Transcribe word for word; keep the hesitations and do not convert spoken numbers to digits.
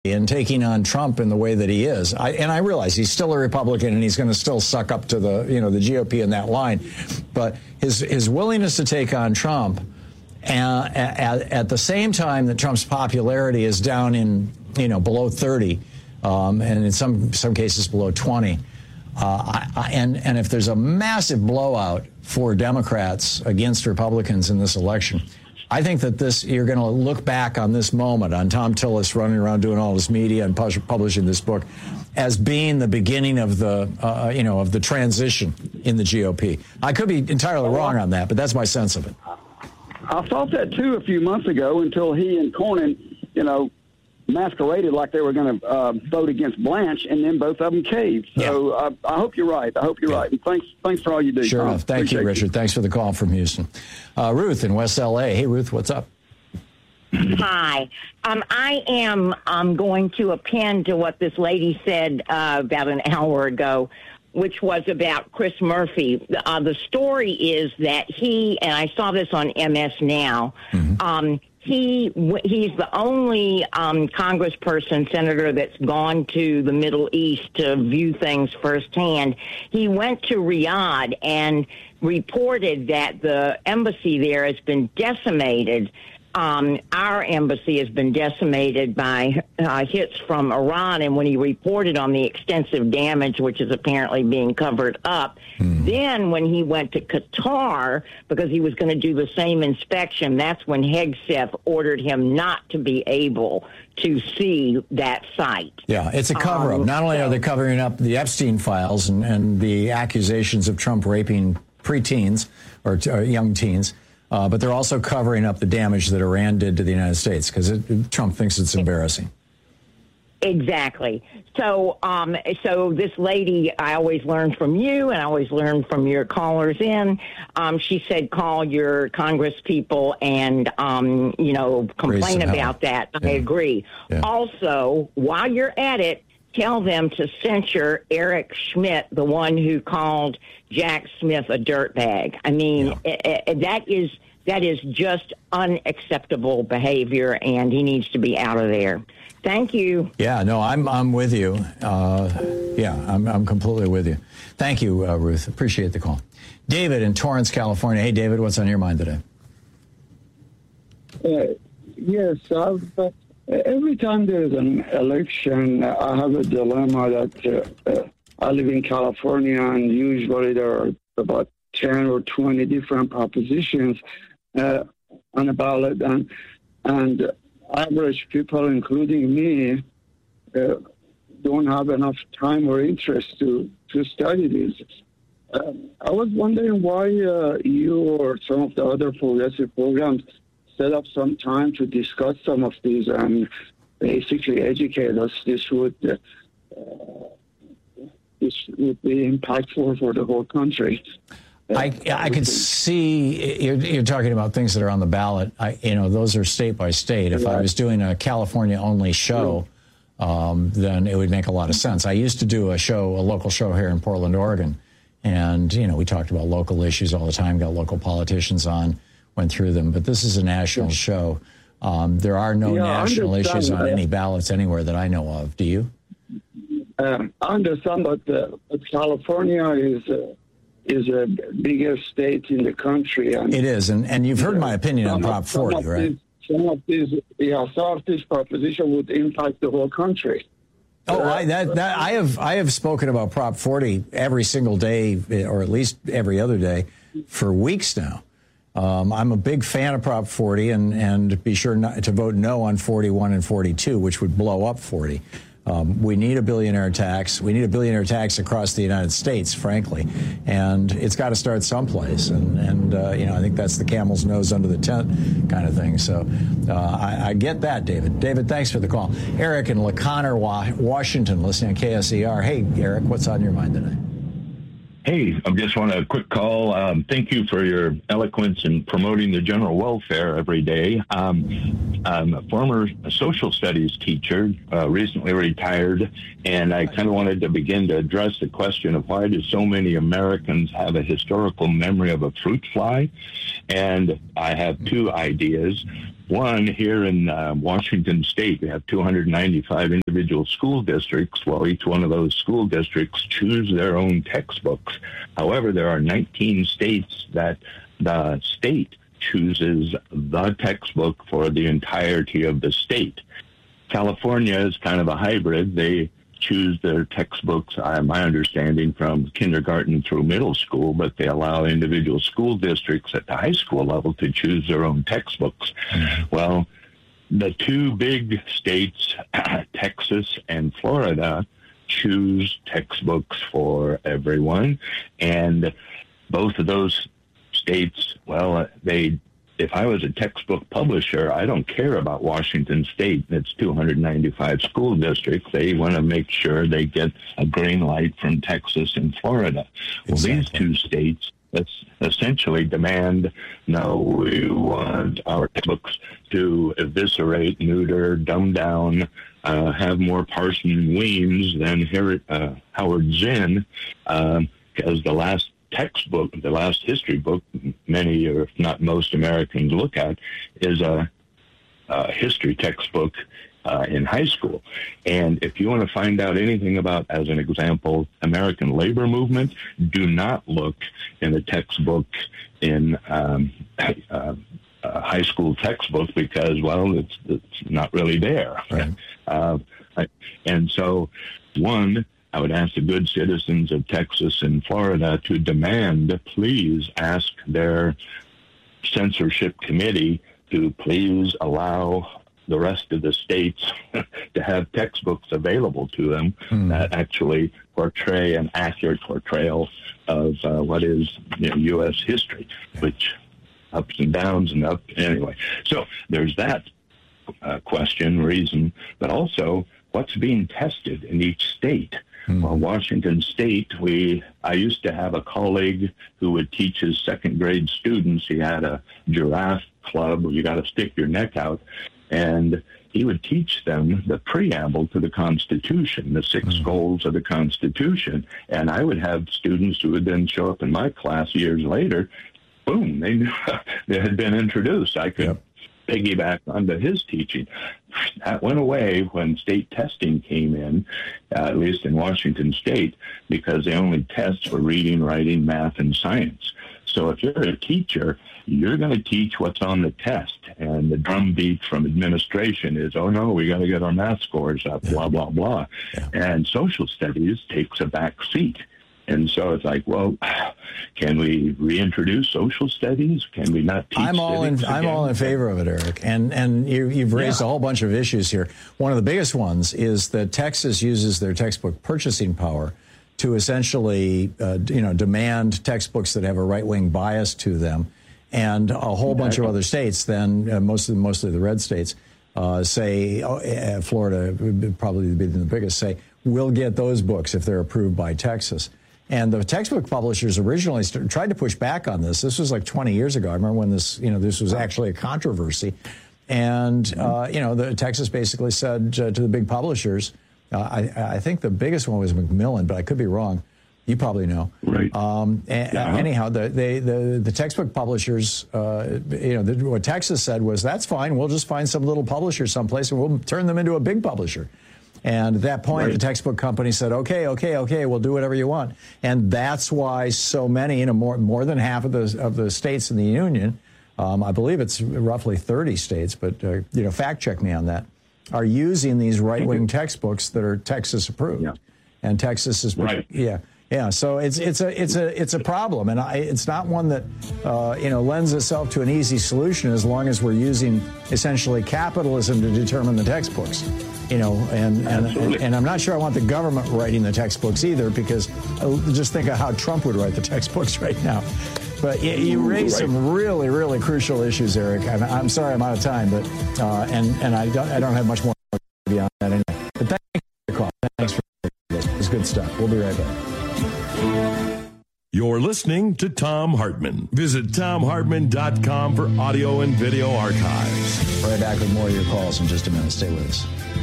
and taking on Trump in the way that he is. I, and I realize he's still a Republican and he's going to still suck up to the, you know, the G O P in that line. But his his willingness to take on Trump uh, at, at the same time that Trump's popularity is down in, you know, below thirty, um, and in some some cases below twenty. Uh, I, I, and, and if there's a massive blowout for Democrats against Republicans in this election, I think that this, you're going to look back on this moment, on Tom Tillis running around doing all this media and pu- publishing this book, as being the beginning of the, uh, you know, of the transition in the G O P. I could be entirely wrong on that, but that's my sense of it. I thought that too a few months ago until he and Cornyn, you know, masqueraded like they were going to uh, vote against Blanche, and then both of them caved. So yeah. uh, I hope you're right. I hope you're yeah. right. And thanks, thanks for all you do. Sure Tom. enough. Thank Appreciate you, Richard. You. Thanks for the call from Houston. Uh, Ruth in West L A. Hey, Ruth, what's up? Hi. Um, I am um, going to append to what this lady said uh, about an hour ago, which was about Chris Murphy. Uh, the story is that he, and I saw this on M S Now, mm-hmm. um, He he's the only um, congressperson, senator that's gone to the Middle East to view things firsthand. He went to Riyadh and reported that the embassy there has been decimated. Um, our embassy has been decimated by uh, hits from Iran, and when he reported on the extensive damage, which is apparently being covered up, mm. then when he went to Qatar, because he was going to do the same inspection, that's when Hegseth ordered him not to be able to see that site. Yeah, it's a cover-up. Um, not only so, are they covering up the Epstein files and, and the accusations of Trump raping preteens or, or young teens, Uh, but they're also covering up the damage that Iran did to the United States because Trump thinks it's embarrassing. Exactly. So, um, so this lady, I always learn from you, and I always learn from your callers in. Um, she said, call your Congress people and, um, you know, complain about that. Yeah. I agree. Yeah. Also, while you're at it, tell them to censure Eric Schmidt, the one who called Jack Smith a dirtbag. I mean, yeah. it, it, that is that is just unacceptable behavior, and he needs to be out of there. Thank you. Yeah, no, I'm I'm with you. Uh, yeah, I'm I'm completely with you. Thank you, uh, Ruth. Appreciate the call. David in Torrance, California. Hey, David, what's on your mind today? Uh, yes, I've. Uh, Every time there's an election, I have a dilemma that uh, uh, I live in California, and usually there are about ten or twenty different propositions uh, on a ballot, and, and average people, including me, uh, don't have enough time or interest to, to study these. Uh, I was wondering why uh, you or some of the other progressive programs set up some time to discuss some of these and basically educate us. This would uh, this would be impactful for the whole country. I I can see you're, you're talking about things that are on the ballot. I, you know, those are state by state. If right. I was doing a California only show, um, then it would make a lot of sense. I used to do a show, a local show here in Portland, Oregon, and you know we talked about local issues all the time. Got local politicians on. Went through them, but this is a national yeah. show. Um, there are no yeah, national issues on any ballots anywhere that I know of. Do you? Um, I understand, but, uh, but California is uh, is a biggest state in the country. And, it is, and, and you've heard my opinion on Prop forty, right? These, some of these, yeah, some of this proposition would impact the whole country. Oh, I, that, that, I have I have spoken about Prop forty every single day, or at least every other day, for weeks now. Um, I'm a big fan of Prop forty, and, and be sure not to vote no on forty-one and forty-two, which would blow up forty. Um, we need a billionaire tax. We need a billionaire tax across the United States, frankly, and it's got to start someplace. And, and uh, you know, I think that's the camel's nose under the tent kind of thing. So uh, I, I get that, David. David, thanks for the call. Eric in La Conner, Washington, listening to K S E R. Hey, Eric, what's on your mind today? Hey, I just want a quick call. Um, thank you for your eloquence in promoting the general welfare every day. Um, I'm a former social studies teacher, uh, recently retired, and I kind of wanted to begin to address the question of why do so many Americans have a historical memory of a fruit fly? And I have two ideas. one, here in uh, Washington State, we have two hundred ninety-five individual school districts. Well, each one of those school districts choose their own textbooks. However, there are nineteen states that the state chooses the textbook for the entirety of the state. California is kind of a hybrid. They choose their textbooks, uh, my understanding, from kindergarten through middle school, but they allow individual school districts at the high school level to choose their own textbooks. Mm-hmm. Well, the two big states, Texas and Florida, choose textbooks for everyone, and both of those states, well, they if I was a textbook publisher, I don't care about Washington State. It's two hundred ninety-five school districts. They want to make sure they get a green light from Texas and Florida. Well, exactly. These two states essentially demand, no, we want our textbooks to eviscerate, neuter, dumb down, uh, have more Parson Weems than Her- uh, Howard Zinn, um, because the last textbook, the last history book many, or if not most, Americans look at is a, a history textbook uh, in high school. And if you want to find out anything about, as an example, American labor movement, do not look in a textbook in um, uh, a high school textbook because, well, it's, it's not really there. Right. Uh, and so, one, I would ask the good citizens of Texas and Florida to demand, please ask their censorship committee to please allow the rest of the states to have textbooks available to them mm. that actually portray an accurate portrayal of uh, what is, you know, U S history, which ups and downs and up. Anyway, so there's that uh, question, reason, but also what's being tested in each state. Mm. Well, Washington State, we I used to have a colleague who would teach his second grade students. He had a giraffe club where you got to stick your neck out, and he would teach them the preamble to the Constitution, the six mm. goals of the Constitution. And I would have students who would then show up in my class years later. Boom, they knew they had been introduced. I could yep. piggyback onto his teaching. That went away when state testing came in, uh, at least in Washington State, because they only test for reading, writing, math, and science. So if you're a teacher, you're going to teach what's on the test. And the drumbeat from administration is, oh, no, we got to get our math scores up, blah, blah, blah. Yeah. And social studies takes a back seat. And so it's like, well, can we reintroduce social studies? Can we not teach I'm all in. I'm all in favor of it, Eric. And and you, you've raised yeah. a whole bunch of issues here. One of the biggest ones is that Texas uses their textbook purchasing power to essentially, uh, you know, demand textbooks that have a right-wing bias to them, and a whole bunch of other states. Then uh, most of mostly the red states uh, say, oh, uh, Florida would probably be the biggest. Say we'll get those books if they're approved by Texas. And the textbook publishers originally st- tried to push back on this. This was like twenty years ago. I remember when this, you know, this was actually a controversy. And, uh, you know, the Texas basically said uh, to the big publishers, uh, I, I think the biggest one was Macmillan, but I could be wrong. You probably know. Right. Um, and, yeah. uh, anyhow, the, they, the the textbook publishers, uh, you know, the, what Texas said was, that's fine. We'll just find some little publisher someplace and we'll turn them into a big publisher. And at that point, right. the textbook company said, okay, okay, okay, we'll do whatever you want. And that's why so many, you know, more more than half of the of the states in the union, um, I believe it's roughly thirty states, but, uh, you know, fact check me on that, are using these right-wing textbooks that are Texas approved. Yeah. And Texas is, right. yeah. Yeah, so it's it's a it's a it's a problem, and I, it's not one that uh, you know lends itself to an easy solution as long as we're using essentially capitalism to determine the textbooks, you know, and and, and and I'm not sure I want the government writing the textbooks either, because just think of how Trump would write the textbooks right now. But you, you raise right. some really really crucial issues, Eric. I'm, I'm sorry I'm out of time, but uh, and and I don't I don't have much more beyond that anyway. But thanks for the call. Thanks for this. It's good stuff. We'll be right back. You're listening to Thom Hartmann. Visit Thom Hartmann dot com for audio and video archives. Right back with more of your calls in just a minute. Stay with us.